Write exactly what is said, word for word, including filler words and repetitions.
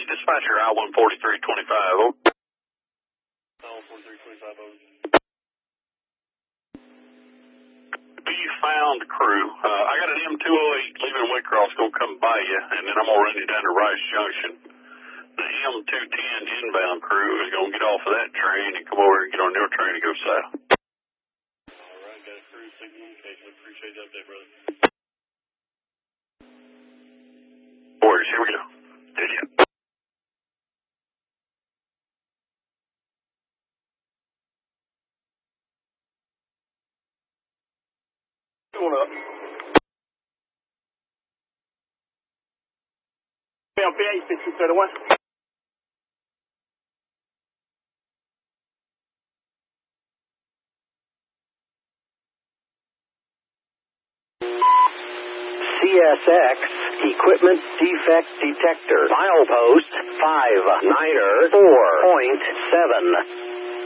dispatcher, I one forty-three twenty-five. Oh. I one forty-three twenty-five, over. We found crew. Uh, I got an M two oh eight leaving Waycross, going to come by you, and then I'm going to run you down to Rice Junction. The M two ten inbound crew is going to get off of that train and come over and get on your train and go south. All right, got a crew communication. Appreciate the update, brother. Boys, here we go. Did you? Going up. Yeah, P eight sixty thirty-one. C S X Equipment Defect Detector. Milepost five niner four point seven.